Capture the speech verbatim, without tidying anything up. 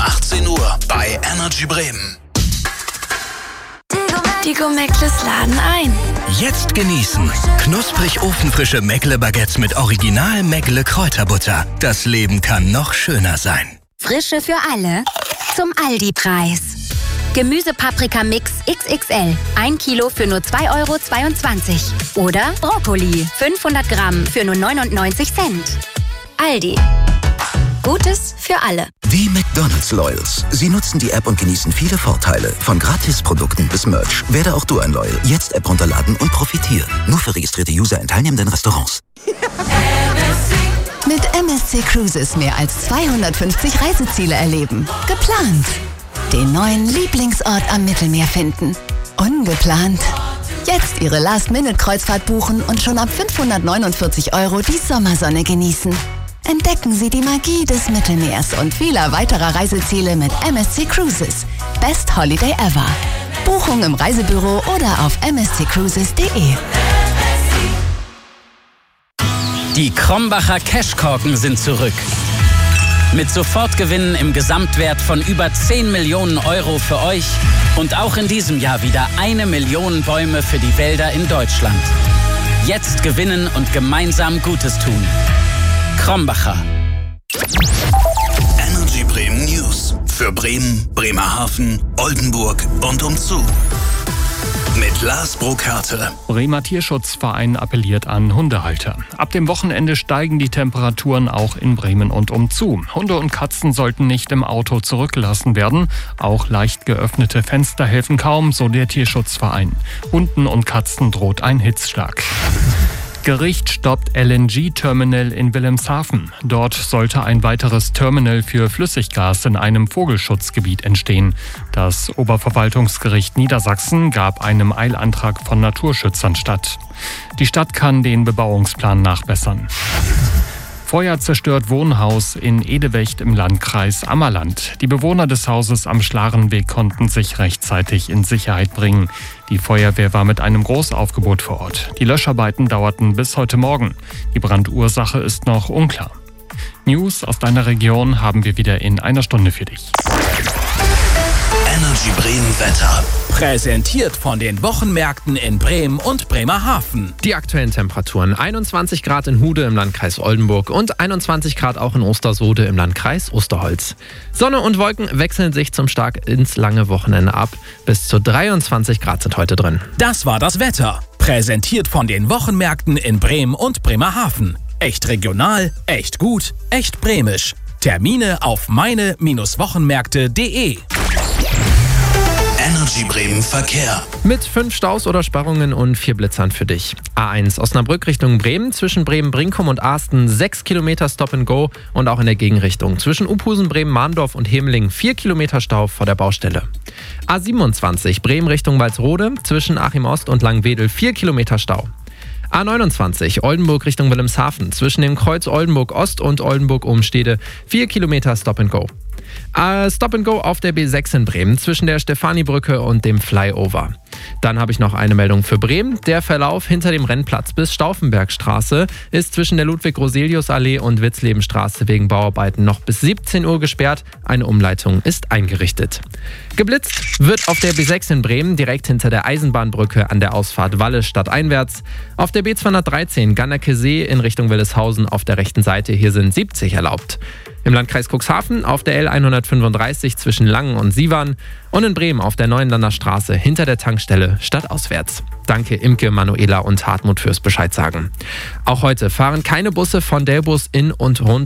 achtzehn Uhr bei Energy Bremen. Die Go-Meckles laden ein. Jetzt genießen. Knusprig ofenfrische Meckle-Baguettes mit Original Meckle-Kräuterbutter. Das Leben kann noch schöner sein. Frische für alle zum Aldi-Preis. Gemüse-Paprika-Mix X X L. ein Kilo für nur zwei Euro zweiundzwanzig. Oder Brokkoli. fünfhundert Gramm für nur neunundneunzig Cent. Aldi. Gutes für alle. Die McDonald's Loyals. Sie nutzen die App und genießen viele Vorteile. Von Gratisprodukten bis Merch. Werde auch du ein Loyal. Jetzt App runterladen und profitieren. Nur für registrierte User in teilnehmenden Restaurants. Mit M S C Cruises mehr als zweihundertfünfzig Reiseziele erleben. Geplant. Den neuen Lieblingsort am Mittelmeer finden. Ungeplant. Jetzt Ihre Last-Minute-Kreuzfahrt buchen und schon ab fünfhundertneunundvierzig Euro die Sommersonne genießen. Entdecken Sie die Magie des Mittelmeers und vieler weiterer Reiseziele mit M S C Cruises. Best Holiday ever. Buchung im Reisebüro oder auf m s c cruises punkt d e. Die Krombacher Cashkorken sind zurück. Mit Sofortgewinnen im Gesamtwert von über zehn Millionen Euro für euch und auch in diesem Jahr wieder eine Million Bäume für die Wälder in Deutschland. Jetzt gewinnen und gemeinsam Gutes tun. Krombacher. Energy Bremen News. Für Bremen, Bremerhaven, Oldenburg und umzu. Mit Lars Burkhardt. Bremer Tierschutzverein appelliert an Hundehalter. Ab dem Wochenende steigen die Temperaturen auch in Bremen und umzu. Hunde und Katzen sollten nicht im Auto zurückgelassen werden. Auch leicht geöffnete Fenster helfen kaum, so der Tierschutzverein. Hunden und Katzen droht ein Hitzschlag. Gericht stoppt L N G-Terminal in Wilhelmshaven. Dort sollte ein weiteres Terminal für Flüssiggas in einem Vogelschutzgebiet entstehen. Das Oberverwaltungsgericht Niedersachsen gab einem Eilantrag von Naturschützern statt. Die Stadt kann den Bebauungsplan nachbessern. Feuer zerstört Wohnhaus in Edewecht im Landkreis Ammerland. Die Bewohner des Hauses am Schlarenweg konnten sich rechtzeitig in Sicherheit bringen. Die Feuerwehr war mit einem Großaufgebot vor Ort. Die Löscharbeiten dauerten bis heute Morgen. Die Brandursache ist noch unklar. News aus deiner Region haben wir wieder in einer Stunde für dich. Energy Bremen Wetter. Präsentiert von den Wochenmärkten in Bremen und Bremerhaven. Die aktuellen Temperaturen: einundzwanzig Grad in Hude im Landkreis Oldenburg und einundzwanzig Grad auch in Ostersode im Landkreis Osterholz. Sonne und Wolken wechseln sich zum stark ins lange Wochenende ab. Bis zu dreiundzwanzig Grad sind heute drin. Das war das Wetter. Präsentiert von den Wochenmärkten in Bremen und Bremerhaven. Echt regional, echt gut, echt bremisch. Termine auf meine Wochenmärkte punkt de. Energy Bremen Verkehr. Mit fünf Staus oder Sperrungen und vier Blitzern für dich. A eins Osnabrück Richtung Bremen, zwischen Bremen-Brinkum und Asten sechs Kilometer Stop and Go und auch in der Gegenrichtung. Zwischen Uphusen, Bremen-Mahndorf und Hemeling vier Kilometer Stau vor der Baustelle. A siebenundzwanzig Bremen Richtung Walsrode, zwischen Achim Ost und Langwedel vier Kilometer Stau. A neunundzwanzig Oldenburg Richtung Wilhelmshaven, zwischen dem Kreuz Oldenburg Ost und Oldenburg Umstede vier Kilometer Stop and Go. Uh, Stop and Go auf der B sechs in Bremen zwischen der Stefanibrücke und dem Flyover. Dann habe ich noch eine Meldung für Bremen. Der Verlauf hinter dem Rennplatz bis Stauffenbergstraße ist zwischen der Ludwig-Roselius-Allee und Witzlebenstraße wegen Bauarbeiten noch bis siebzehn Uhr gesperrt. Eine Umleitung ist eingerichtet. Geblitzt wird auf der B sechs in Bremen direkt hinter der Eisenbahnbrücke an der Ausfahrt Walle stadteinwärts. Auf der B zweihundertdreizehn Ganneke See in Richtung Willeshausen auf der rechten Seite. Hier sind siebzig erlaubt. Im Landkreis Cuxhaven auf der L hundertfünfunddreißig zwischen Langen und Sievern und in Bremen auf der Neuenlander Straße hinter der Tankstelle stadtauswärts. Danke Imke, Manuela und Hartmut fürs Bescheid sagen. Auch heute fahren keine Busse von Delbus in und rund